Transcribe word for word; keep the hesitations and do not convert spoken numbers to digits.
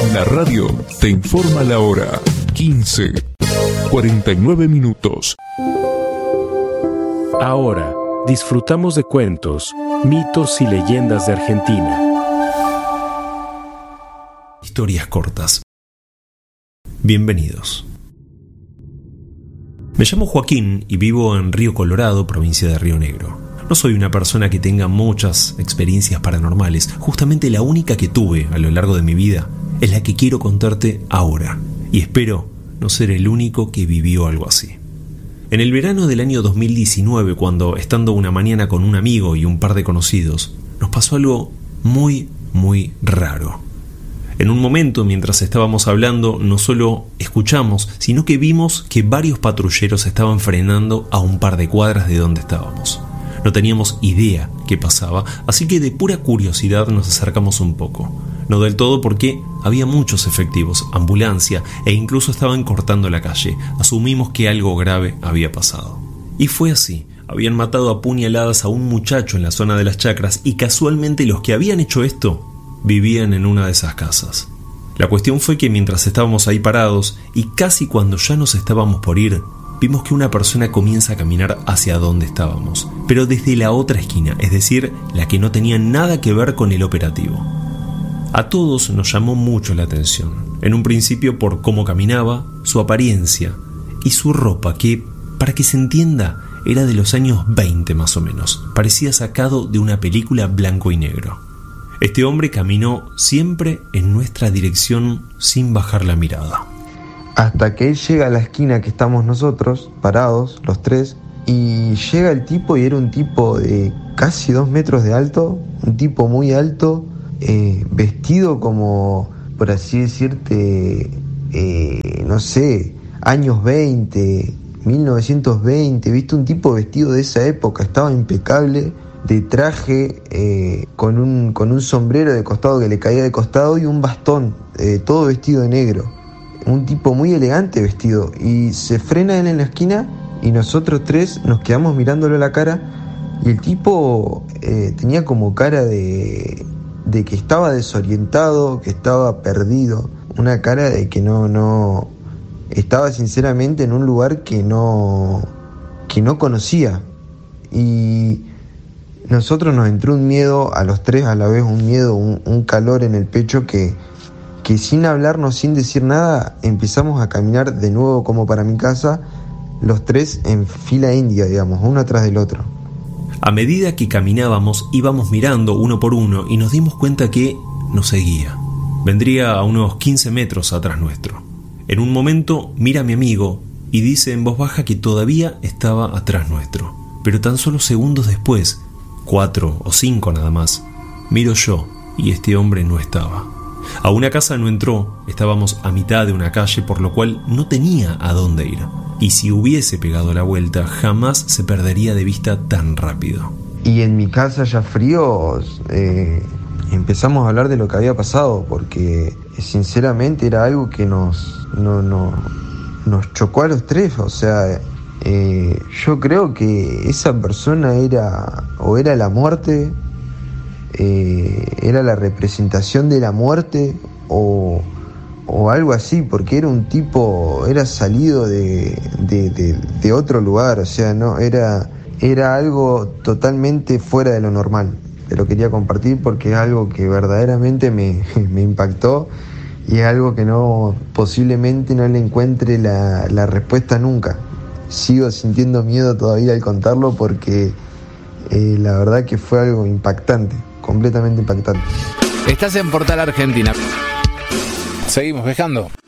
La radio te informa la hora. quince, cuarenta y nueve minutos. Ahora disfrutamos de cuentos, mitos y leyendas de Argentina. Historias cortas. Bienvenidos. Me llamo Joaquín y vivo en Río Colorado, provincia de Río Negro. No soy una persona que tenga muchas experiencias paranormales. Justamente la única que tuve a lo largo de mi vida es la que quiero contarte ahora. Y espero no ser el único que vivió algo así. En el verano del año dos mil diecinueve, cuando estando una mañana con un amigo y un par de conocidos, nos pasó algo muy, muy raro. En un momento, mientras estábamos hablando, no solo escuchamos, sino que vimos que varios patrulleros estaban frenando a un par de cuadras de donde estábamos. No teníamos idea qué pasaba, así que de pura curiosidad nos acercamos un poco. No del todo porque había muchos efectivos, ambulancia e incluso estaban cortando la calle. Asumimos que algo grave había pasado. Y fue así. Habían matado a puñaladas a un muchacho en la zona de las chacras y casualmente los que habían hecho esto vivían en una de esas casas. La cuestión fue que mientras estábamos ahí parados y casi cuando ya nos estábamos por ir, vimos que una persona comienza a caminar hacia donde estábamos, pero desde la otra esquina, es decir, la que no tenía nada que ver con el operativo. A todos nos llamó mucho la atención, en un principio por cómo caminaba, su apariencia y su ropa, que, para que se entienda, era de los años veinte más o menos, parecía sacado de una película blanco y negro. Este hombre caminó siempre en nuestra dirección sin bajar la mirada. Hasta que él llega a la esquina que estamos nosotros, parados, los tres, y llega el tipo y era un tipo de casi dos metros de alto, un tipo muy alto, eh, vestido como, por así decirte, eh, no sé, años veinte, mil novecientos veinte, viste, un tipo vestido de esa época, estaba impecable, de traje, eh, con, un, con un sombrero de costado que le caía de costado y un bastón, eh, todo vestido de negro. Un tipo muy elegante vestido, y se frena él en la esquina y nosotros tres nos quedamos mirándolo a la cara, y el tipo eh, tenía como cara de, de que estaba desorientado, que estaba perdido, una cara de que no, no estaba sinceramente en un lugar que no, que no conocía. Y nosotros nos entró un miedo a los tres a la vez, un miedo, un, un calor en el pecho que que sin hablarnos, sin decir nada, empezamos a caminar de nuevo como para mi casa, los tres en fila india, digamos, uno atrás del otro. A medida que caminábamos, íbamos mirando uno por uno y nos dimos cuenta que nos seguía. Vendría a unos quince metros atrás nuestro. En un momento mira a mi amigo y dice en voz baja que todavía estaba atrás nuestro. Pero tan solo segundos después, cuatro o cinco nada más, miro yo y este hombre no estaba. A una casa no entró, estábamos a mitad de una calle, por lo cual no tenía a dónde ir. Y si hubiese pegado la vuelta, jamás se perdería de vista tan rápido. Y en mi casa ya fríos, eh, empezamos a hablar de lo que había pasado, porque sinceramente era algo que nos, no, no, nos chocó a los tres. O sea, eh, yo creo que esa persona era o era la muerte, Eh, era la representación de la muerte o, o algo así, porque era un tipo, era salido de, de, de, de otro lugar, o sea, no era, era algo totalmente fuera de lo normal. Te lo quería compartir porque es algo que verdaderamente me, me impactó y es algo que no, posiblemente no le encuentre la, la respuesta nunca. Sigo sintiendo miedo todavía al contarlo porque eh, la verdad que fue algo impactante. Completamente impactante. Estás en Portal Argentina. Seguimos viajando.